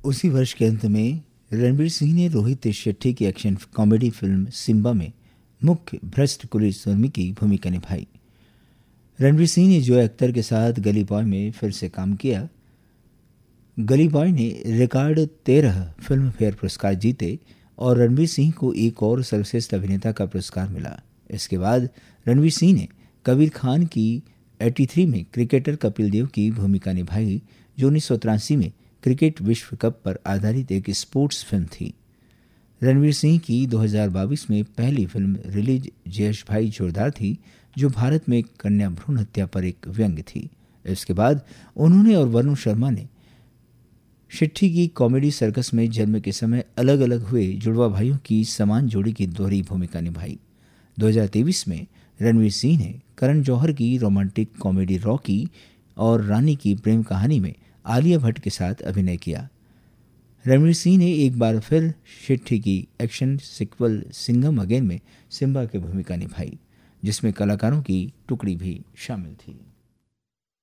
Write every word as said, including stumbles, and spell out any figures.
उसी वर्ष के अंत में रणवीर सिंह ने रोहित शेट्टी की एक्शन कॉमेडी फिल्म सिम्बा में मुख्य भ्रष्ट पुलिसकर्मी की भूमिका निभाई। रणवीर सिंह ने जॉय अख्तर के साथ गली बॉय में फिर से काम किया। गली बॉय ने रिकॉर्ड तेरह फिल्म फेयर पुरस्कार जीते और रणवीर सिंह को एक और सर्वश्रेष्ठ अभिनेता का पुरस्कार मिला। इसके बाद रणवीर सिंह ने कबीर खान की तिरासी में क्रिकेटर कपिल देव की भूमिका निभाई, जो उन्नीस सौ तिरासी में क्रिकेट विश्व कप पर आधारित एक स्पोर्ट्स फिल्म थी। रणवीर सिंह की दो हज़ार बाईस में पहली फिल्म रिलीज जयेश भाई जोरदार थी, जो भारत में कन्या भ्रूण हत्या पर एक व्यंग्य थी। इसके बाद उन्होंने और वरुण शर्मा ने शेट्टी की कॉमेडी सर्कस में जन्म के समय अलग अलग हुए जुड़वा भाइयों की समान जोड़ी की दोहरी भूमिका निभाई। दो हज़ार तेईस में रणवीर सिंह ने करण जौहर की रोमांटिक कॉमेडी रॉकी और रानी की प्रेम कहानी में आलिया भट्ट के साथ अभिनय किया। रणवीर सिंह ने एक बार फिर शेट्टी की एक्शन सिक्वल सिंघम अगेन में सिम्बा की भूमिका निभाई, जिसमें कलाकारों की टुकड़ी भी शामिल थी।